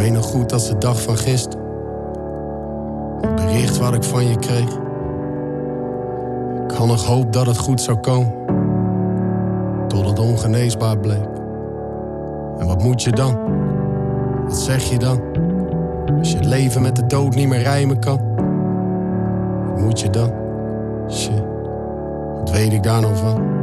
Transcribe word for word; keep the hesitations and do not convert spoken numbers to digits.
weet nog goed als de dag van gisteren. Het bericht wat ik van je kreeg. Ik had nog hoop dat het goed zou komen. Tot het ongeneesbaar bleek. En wat moet je dan? Wat zeg je dan? Als je het leven met de dood niet meer rijmen kan. Wat moet je dan? Shit, wat weet ik daar nou van?